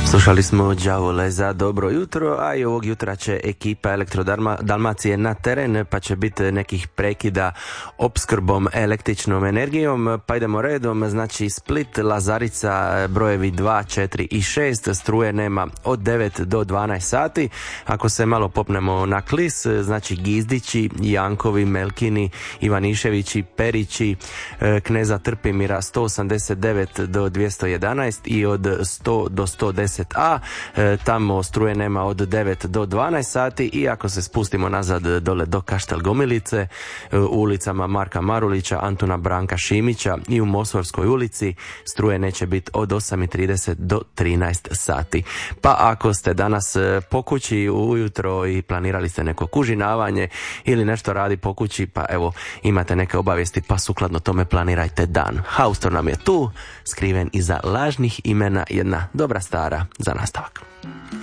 Slušali smo Đavole za dobro jutro, a i ovog jutra će ekipa Elektrodalmacije na teren, pa će biti nekih prekida opskrbom električnom energijom. Pa idemo redom, znači Split, Lazarica, brojevi 2, 4 i 6, struje nema od 9 do 12 sati. Ako se malo popnemo na Klis, znači Gizdići, Jankovi, Melkini, Ivaniševići, Perići, Kneza Trpimira 189 do 211 i od 100 do 110 A, tamo struje nema od 9 do 12 sati i ako se spustimo nazad dole do Kaštel Gomilice, u ulicama Marka Marulića, Antuna Branka Šimića i u Mosvorskoj ulici struje neće biti od 8:30 do 13 sati. Pa ako ste danas po kući ujutro i planirali ste neko kužinavanje ili nešto radi po kući, pa evo imate neke obavijesti, pa sukladno tome planirajte dan. Haustor nam je tu, skriven iza lažnih imena, jedna dobra stara za nastavak.